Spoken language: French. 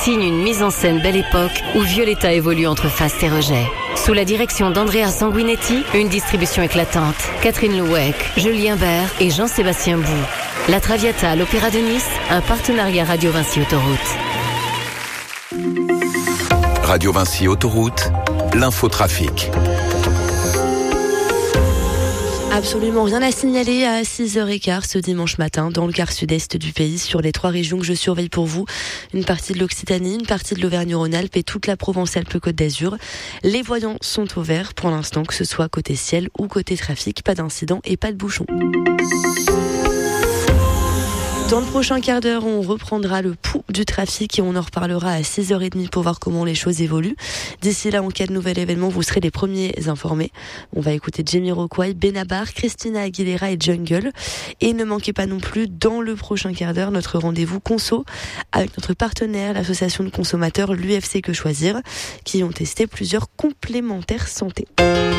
signe une mise en scène belle époque où Violetta évolue entre faste et rejet. Sous la direction d'Andrea Sanguinetti, une distribution éclatante. Catherine Louek, Julien Bert et Jean-Sébastien Bou. La Traviata à l'Opéra de Nice, un partenariat Radio Vinci Autoroute. Radio Vinci Autoroute, l'infotrafic. Absolument rien à signaler à 6h15 ce dimanche matin dans le quart sud-est du pays sur les 3 régions que je surveille pour vous. Une partie de l'Occitanie, une partie de l'Auvergne-Rhône-Alpes et toute la Provence-Alpes-Côte d'Azur. Les voyants sont au vert pour l'instant, que ce soit côté ciel ou côté trafic. Pas d'incident et pas de bouchons. Dans le prochain quart d'heure, on reprendra le pouls du trafic et on en reparlera à 6h30 pour voir comment les choses évoluent. D'ici là, en cas de nouvel événement, vous serez les premiers informés. On va écouter Jamiroquai, Benabar, Christina Aguilera et Jungle. Et ne manquez pas non plus, dans le prochain quart d'heure, notre rendez-vous conso avec notre partenaire, l'association de consommateurs, l'UFC Que Choisir, qui ont testé plusieurs complémentaires santé.